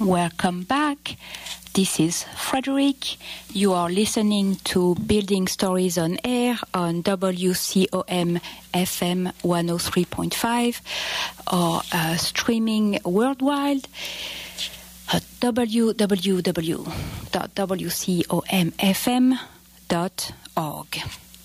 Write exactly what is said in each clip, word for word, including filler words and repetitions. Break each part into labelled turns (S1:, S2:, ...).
S1: Welcome back. This is Frederick. You are listening to Building Stories on Air on W C O M F M one oh three point five or uh, streaming worldwide at w w w dot w c o m f m dot org.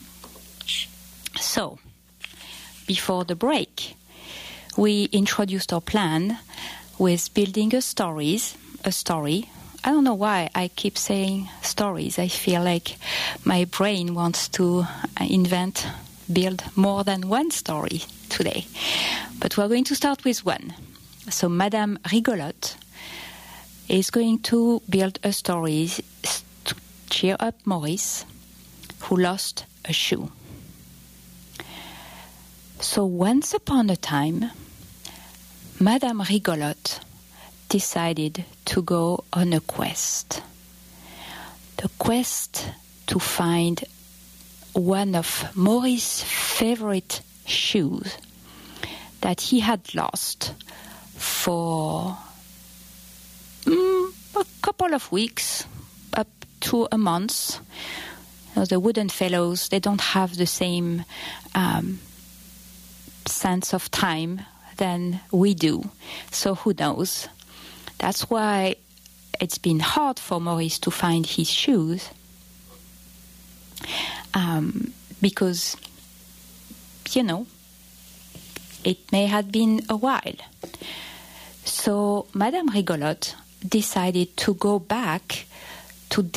S1: So, before the break, we introduced our plan with building a stories, a story. I don't know why I keep saying stories. I feel like my brain wants to invent, build more than one story today. But we're going to start with one. So Madame Rigolotte is going to build a story to cheer up Maurice, who lost a shoe. So once upon a time, Madame Rigolotte decided to go on a quest. The quest to find one of Maurice's favorite shoes that he had lost for mm, a couple of weeks, up to a month. You know, the wooden fellows, they don't have the same um, sense of time than we do. So who knows? That's why it's been hard for Maurice to find his shoes. Um, because, you know, it may have been a while. So Madame Rigolotte decided to go back to